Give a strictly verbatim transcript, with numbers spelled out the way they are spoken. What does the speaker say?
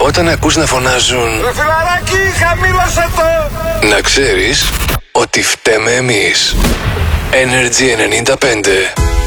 Όταν ακούς να φωνάζουν ρε φιλαράκι, χαμήλωσε το! Να ξέρεις ότι φταίμε εμείς. Energy ενενήντα πέντε.